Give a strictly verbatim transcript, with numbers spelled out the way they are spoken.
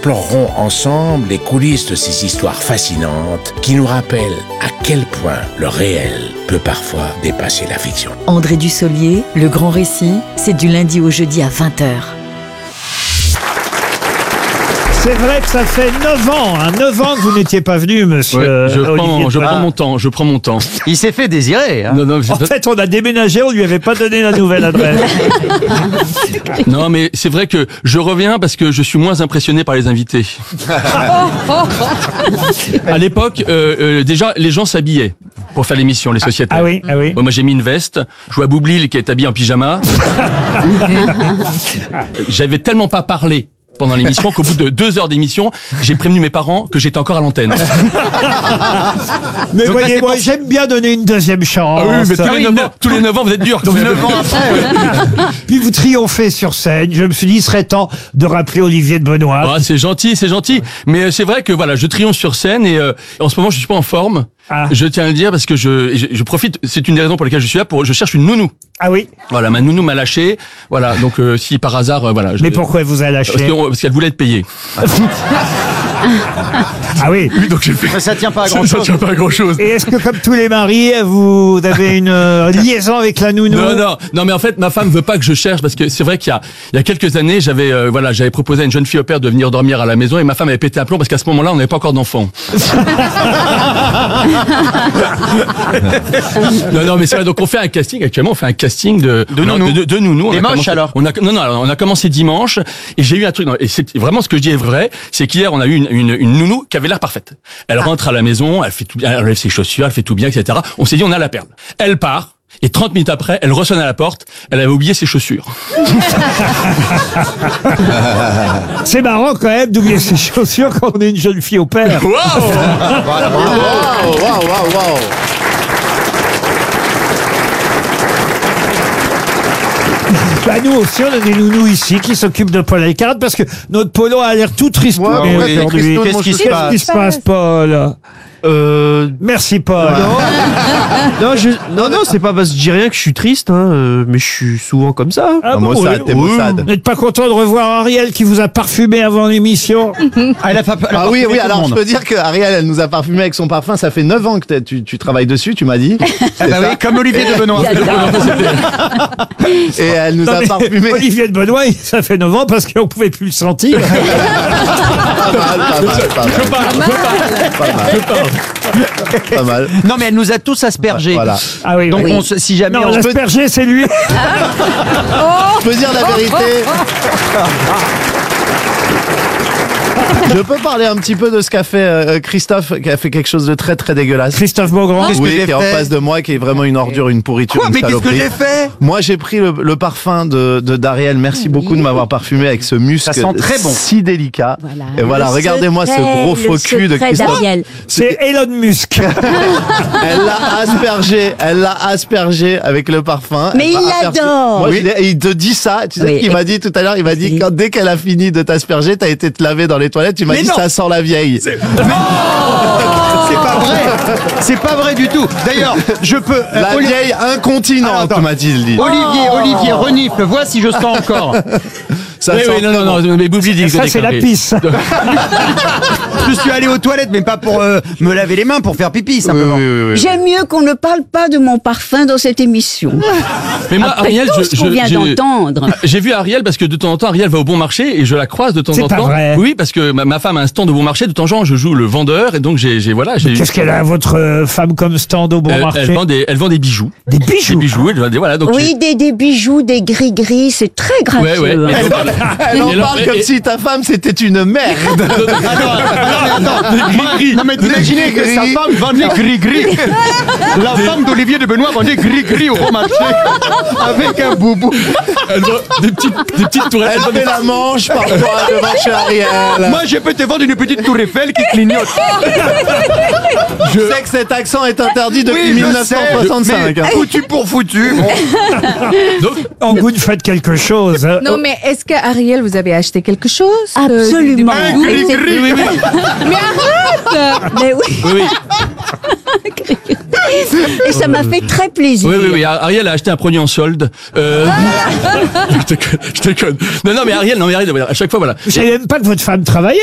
explorerons ensemble les coulisses de ces histoires fascinantes qui nous rappellent à quel point le réel peut parfois dépasser la fiction. André Dussolier, Le Grand Récit, c'est du lundi au jeudi à vingt heures. C'est vrai que ça fait neuf ans, hein, neuf ans que vous n'étiez pas venu, monsieur. Ouais, je, euh, prends, je Olivier prends mon temps, je prends mon temps. Il s'est fait désirer. Hein. Non, non, En fait, on a déménagé, on lui avait pas donné la nouvelle adresse. non, mais c'est vrai que je reviens parce que je suis moins impressionné par les invités. À l'époque, euh, euh, déjà, les gens s'habillaient pour faire l'émission, les sociétaires. Ah oui, ah oui. Bon, moi, j'ai mis une veste. Je vois Boublil qui est habillé en pyjama. J'avais tellement pas parlé pendant l'émission qu'au bout de deux heures d'émission, j'ai prévenu mes parents que j'étais encore à l'antenne. Mais voyez, moi, j'aime bien donner une deuxième chance. Ah oui, mais tous, les neuf ans, tous les neuf ans, vous êtes durs. Donc neuf ans après, ouais. Puis vous triomphez sur scène. Je me suis dit, il serait temps de rappeler Olivier de Benoît. Ah, c'est gentil, c'est gentil. Mais c'est vrai que voilà, je triomphe sur scène et euh, en ce moment, je suis pas en forme. Ah. Je tiens à le dire parce que je, je, je profite. C'est une des raisons pour lesquelles je suis là. Pour, je cherche une nounou. Ah oui. Voilà, ma nounou m'a lâché. Voilà, donc euh, si par hasard, euh, voilà. Je, Mais pourquoi elle vous a lâché? Parce que- parce qu'elle voulait être payée. Ah oui. Oui, donc j'ai fait. Mais ça tient pas à Ça, grand ça chose. tient pas à grand chose. Et est-ce que, comme tous les maris, vous avez une euh, liaison avec la nounou? Non, non, non, mais en fait, ma femme veut pas que je cherche parce que c'est vrai qu'il y a, il y a quelques années, j'avais, euh, voilà, j'avais proposé à une jeune fille au père de venir dormir à la maison et ma femme avait pété un plomb parce qu'à ce moment-là, on n'avait pas encore d'enfant. non, non, mais c'est vrai. Donc on fait un casting actuellement, on fait un casting de De non, nounou. de, de, de nounou. On a Dimanche, commencé- alors On a non, non, alors, on a commencé dimanche et j'ai eu un truc. non, Et c'est vraiment ce que je dis est vrai, c'est qu'hier on a eu une, une, une nounou qui avait l'air parfaite. Elle rentre à la maison, elle fait tout bien, elle enlève ses chaussures, elle fait tout bien, et cetera. On s'est dit on a la perle. Elle part. Et trente minutes après, elle ressonne à la porte, elle avait oublié ses chaussures. C'est marrant quand même d'oublier ses chaussures quand on est une jeune fille au père. Waouh! Voilà, bravo. Waouh, waouh, waouh, waouh. Bah nous aussi, on a des nounous ici qui s'occupent de Paul Alcarat parce que notre Polo a l'air tout triste. Ouais, mais ouais, aujourd'hui. Christophe, Qu'est-ce mon qui se chouchou. Qu'est-ce qui se passe, Paul? Euh, Merci, Paul. non, je, non, non, c'est pas parce que je dis rien que je suis triste, hein, euh, mais je suis souvent comme ça. Ah Non, bon, Mossad, oui. t'es Mossad. Vous n'êtes pas content de revoir Ariel qui vous a parfumé avant l'émission? Ah, elle a pas, elle a Ah oui, parfumé oui, tout le alors je monde. peux dire que Ariel, elle nous a parfumé avec son parfum. Ça fait neuf ans que t'es- tu, tu travailles dessus, tu m'as dit. Ah bah oui, comme Olivier de Benoît. Et elle nous Non, a mais parfumé. Olivier de Benoît, il- ça fait neuf ans parce qu'on pouvait plus le sentir. Pas mal, pas mal, pas mal. Pas mal. Pas mal. Non, mais elle nous a tous aspergés. Voilà. Ah oui, Donc, oui. on se- si jamais Non, on se peut... l'asperger, c'est lui. Je peux dire la vérité. Je peux parler un petit peu de ce qu'a fait euh, Christophe, qui a fait quelque chose de très très dégueulasse. Christophe Beaugrand. Qu'est-ce que Oui, j'ai qui est en fait face de moi, qui est vraiment une ordure, une pourriture, Quoi, une mais qu'est-ce que saloperie. j'ai fait? Moi, j'ai pris le, le parfum de, de d'Ariel. Merci beaucoup de m'avoir parfumé avec ce musc Ça sent très bon. si délicat. Voilà. Et voilà, Le regardez-moi ce secret, gros faux le cul de secret Christophe. d'Ariel. C'est Elon Musk. Elle l'a aspergé, elle l'a aspergé avec le parfum. Mais Elle il m'a aspergé. l'adore. Moi, Oui. je l'ai- et il te dit ça. Tu sais Oui. ce qu'il m'a dit tout à l'heure? Il m'a dit Oui. quand dès qu'elle a fini de t'asperger, t'as été te laver dans les toilettes. Tu m'as Mais dit non. ça sent la vieille. C'est pas vrai. C'est pas vrai du tout. D'ailleurs, je peux... euh, La Oli- vieille Alors, incontinente, attends. m'a-t-il dit. Olivier, Olivier, renifle, vois si je sens encore. Ça Oui, sent oui, non, très non, bon. non, mais Boubli dit que Ça, j'ai c'est la déclaré. pisse. Je suis allé aux toilettes, mais pas pour euh, me laver les mains, pour faire pipi, Oui, simplement. oui, oui, oui. J'aime mieux qu'on ne parle pas de mon parfum dans cette émission. Mais moi, Après Ariel, tout je, ce qu'on je- vient j'ai- d'entendre. J'ai vu Ariel parce que de temps en temps, Ariel va au bon marché et je la croise de temps C'est en pas temps. vrai. Oui, parce que ma, ma femme a un stand au bon marché. De temps en temps, je joue le vendeur et donc j'ai, j'ai voilà, j'ai. Qu'est-ce qu'elle a, votre euh, femme, comme stand au bon elle, marché? elle vend des, elle vend des bijoux. Des bijoux. Des bijoux. Elle vend des, voilà, donc. Oui, des, des bijoux, des gris-gris, c'est très j'ai- gracieux. Ouais, ouais. Et hein. donc, Elle en Et alors, parle et- comme et- si ta femme c'était une merde. Non mais imaginez que sa femme vendait gris-gris. La femme d'Olivier de Benoît vendait gris-gris au bon marché avec un boubou. elle vend des petites, des petites toilettes. Elle vend des- fait la manche parfois devant chez Ariel. Moi, je peux te vendre une petite tour Eiffel qui clignote. Je sais que cet accent est interdit depuis Oui, je mille neuf cent soixante-cinq. sais, mais foutu pour foutu. Bon. Donc, Angoune, faites quelque chose. hein. Non, mais est-ce qu'Ariel, vous avez acheté quelque chose? euh, Absolument. des Un bijoux? gris-gris. oui, oui, Mais arrête! Mais oui, oui, oui. et ça m'a fait très plaisir. Oui, oui, oui. Ariel a acheté un produit en solde. Euh... je déconne, je déconne. Non, non, mais Ariel, non, mais Ariel, à chaque fois, voilà. Je savais même pas que votre femme travaillait